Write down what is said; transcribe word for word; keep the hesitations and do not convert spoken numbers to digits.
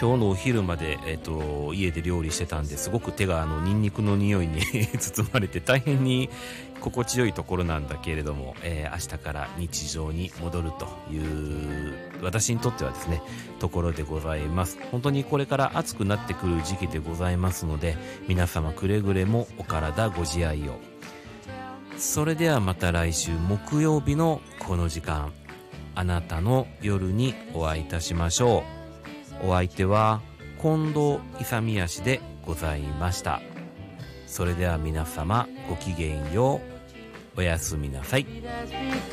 今日のお昼まで、えっと、家で料理してたんですごく手があのニンニクの匂いに包まれて大変に心地よいところなんだけれども、えー、明日から日常に戻るという私にとってはですねところでございます。本当にこれから暑くなってくる時期でございますので、皆様くれぐれもお体ご自愛を。それではまた来週木曜日のこの時間、あなたの夜にお会いいたしましょう。お相手は近藤勇康でございました。それでは皆様ごきげんよう。おやすみなさい。